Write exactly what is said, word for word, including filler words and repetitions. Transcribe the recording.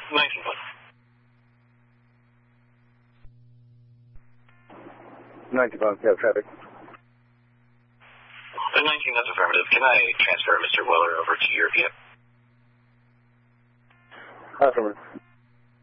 nineteen, please. nineteen, you have traffic. The nineteen, that's affirmative. Can I transfer Mister Weller over to your V M? Affirmative.